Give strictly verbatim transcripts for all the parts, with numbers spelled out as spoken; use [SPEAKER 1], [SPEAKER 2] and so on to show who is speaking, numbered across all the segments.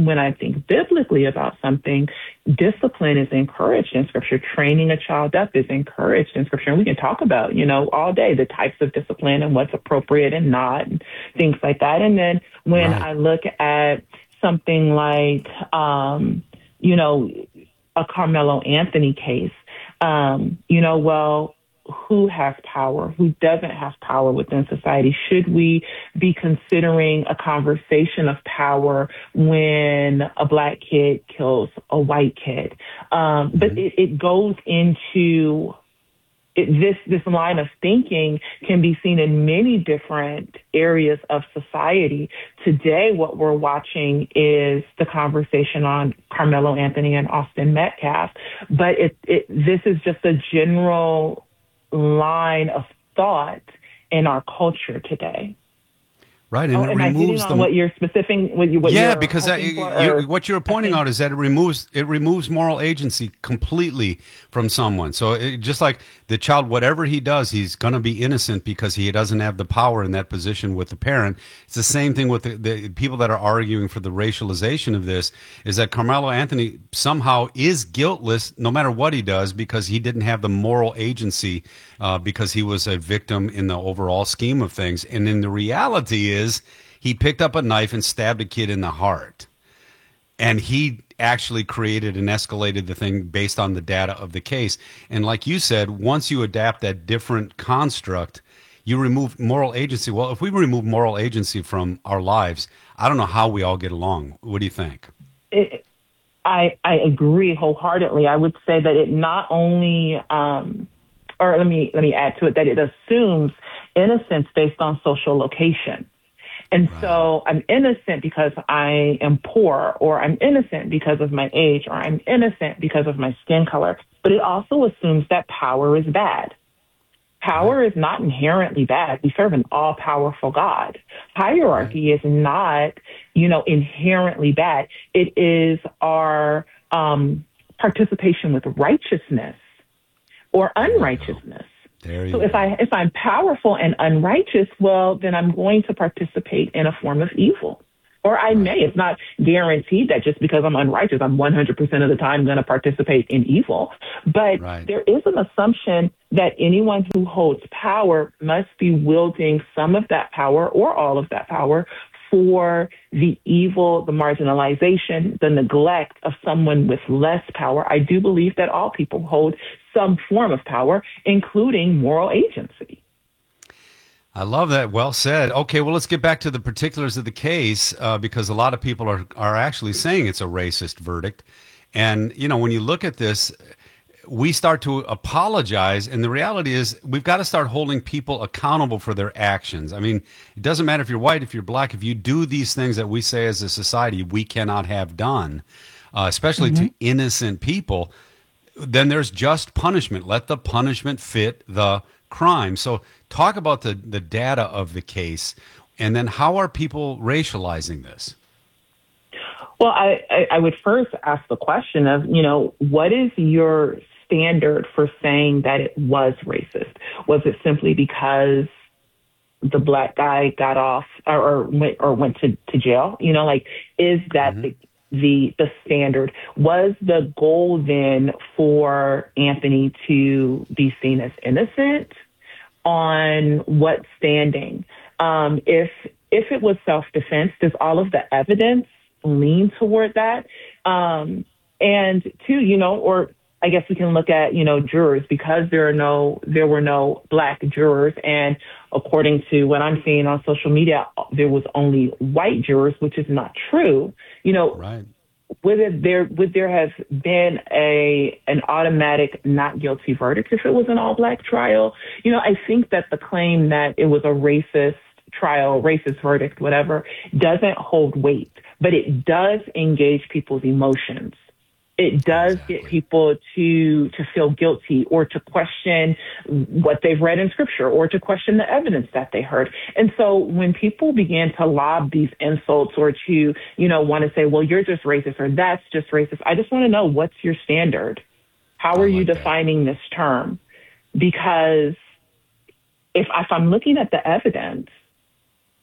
[SPEAKER 1] when I think biblically about something, discipline is encouraged in Scripture. Training a child up is encouraged in Scripture. And we can talk about, you know, all day the types of discipline and what's appropriate and not, and things like that. And then when
[SPEAKER 2] Right.
[SPEAKER 1] I look at something like, um, you know, a Carmelo Anthony case, um, you know, well, who has power, who doesn't have power within society? Should we be considering a conversation of power when a black kid kills a white kid? Um, mm-hmm. But it, it goes into it, this this line of thinking can be seen in many different areas of society. Today, what we're watching is the conversation on Carmelo Anthony and Austin Metcalf, but it, it this is just a general line of thought in our culture today.
[SPEAKER 2] Right, and
[SPEAKER 1] oh,
[SPEAKER 2] it
[SPEAKER 1] am
[SPEAKER 2] removes
[SPEAKER 1] I hitting
[SPEAKER 2] the
[SPEAKER 1] on what you're specific? What you, what
[SPEAKER 2] yeah,
[SPEAKER 1] you're
[SPEAKER 2] because that,
[SPEAKER 1] hoping
[SPEAKER 2] you,
[SPEAKER 1] for,
[SPEAKER 2] you,
[SPEAKER 1] or-
[SPEAKER 2] what you're pointing
[SPEAKER 1] I think-
[SPEAKER 2] out is that it removes it removes moral agency completely from someone. So it, just like the child, whatever he does, he's going to be innocent because he doesn't have the power in that position with the parent. It's the same thing with the, the people that are arguing for the racialization of this. Is that Carmelo Anthony somehow is guiltless no matter what he does because he didn't have the moral agency uh, because he was a victim in the overall scheme of things. And then the reality is, he picked up a knife and stabbed a kid in the heart. And he actually created and escalated the thing based on the data of the case. And like you said, once you adapt that different construct, you remove moral agency. Well, if we remove moral agency from our lives, I don't know how we all get along. What do you think?
[SPEAKER 1] It, I, I agree wholeheartedly. I would say that it not only, um, or let me let me add to it, that it assumes innocence based on social location. And
[SPEAKER 2] Right.
[SPEAKER 1] so I'm innocent because I am poor, or I'm innocent because of my age, or I'm innocent because of my skin color. But it also assumes that power is bad. Power right. is not inherently bad. We serve an all-powerful God. Hierarchy right. is not, you know, inherently bad. It is our um, participation with righteousness or unrighteousness.
[SPEAKER 2] There you
[SPEAKER 1] so
[SPEAKER 2] go.
[SPEAKER 1] if I if I'm powerful and unrighteous, well, then I'm going to participate in a form of evil. Or I may. It's not guaranteed that just because I'm unrighteous, I'm one hundred percent of the time going to participate in evil. But
[SPEAKER 2] right.
[SPEAKER 1] there is an assumption that anyone who holds power must be wielding some of that power or all of that power for the evil, the marginalization, the neglect of someone with less power. I do believe that all people hold some form of power, including moral agency.
[SPEAKER 2] I love that. Well said. Okay, well, let's get back to the particulars of the case uh, because a lot of people are, are actually saying it's a racist verdict. And, you know, when you look at this, we start to apologize. And the reality is we've got to start holding people accountable for their actions. I mean, it doesn't matter if you're white, if you're black, if you do these things that we say as a society we cannot have done, uh, especially mm-hmm. to innocent people, then there's just punishment. Let the punishment fit the crime. So talk about the, the data of the case, and then how are people racializing this?
[SPEAKER 1] Well, I, I, I would first ask the question of, you know, what is your standard for saying that it was racist? Was it simply because the black guy got off or, or went or went to, to jail? You know, like, is that mm-hmm. the the the standard? Was the goal then for Anthony to be seen as innocent? On what standing? Um, if if it was self-defense, does all of the evidence lean toward that? Um, and two, you know, or I guess we can look at, you know, jurors, because there are no, there were no black jurors. And according to what I'm seeing on social media, there was only white jurors, which is not true. You know,
[SPEAKER 2] right.
[SPEAKER 1] Would it there would there have been a an automatic not guilty verdict if it was an all black trial? You know, I think that the claim that it was a racist trial, racist verdict, whatever, doesn't hold weight, but it does engage people's emotions. It does
[SPEAKER 2] Exactly.
[SPEAKER 1] get people to to feel guilty or to question what they've read in scripture or to question the evidence that they heard. And so when people begin to lob these insults or to, you know, want to say, well, you're just racist or that's just racist, I just want to know, what's your standard? How are
[SPEAKER 2] like
[SPEAKER 1] you
[SPEAKER 2] that.
[SPEAKER 1] defining this term? Because if, if I'm looking at the evidence,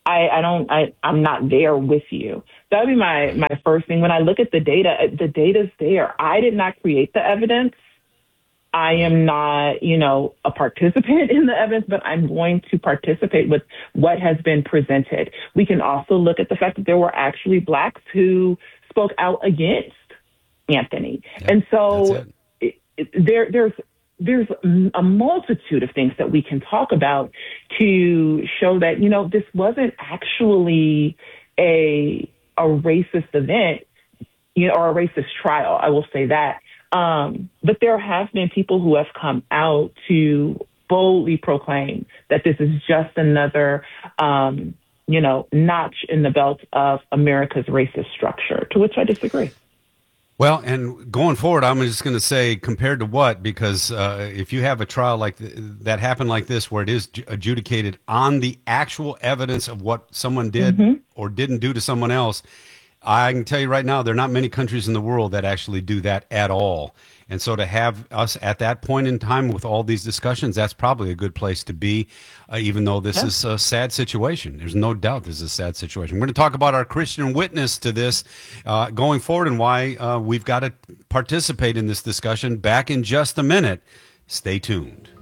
[SPEAKER 1] I, I don't, I, I'm not there with you. That would be my, my first thing. When I look at the data, the data's there. I did not create the evidence. I am not, you know, a participant in the evidence, but I'm going to participate with what has been presented. We can also look at the fact that there were actually blacks who spoke out against Anthony.
[SPEAKER 2] Yep,
[SPEAKER 1] and so
[SPEAKER 2] it.
[SPEAKER 1] It, it, there, there's, there's a multitude of things that we can talk about to show that, you know, this wasn't actually a, a racist event, you know, or a racist trial. I will say that. Um, but there have been people who have come out to boldly proclaim that this is just another, um, you know, notch in the belt of America's racist structure, to which I disagree.
[SPEAKER 2] Well, and going forward, I'm just going to say compared to what, because uh, if you have a trial like th- that happened like this, where it is adjudicated on the actual evidence of what someone did mm-hmm. or didn't do to someone else, I can tell you right now, there are not many countries in the world that actually do that at all. And so to have us at that point in time with all these discussions, that's probably a good place to be, uh, even though this yeah. is a sad situation. There's no doubt this is a sad situation. We're going to talk about our Christian witness to this uh, going forward and why uh, we've got to participate in this discussion back in just a minute. Stay tuned.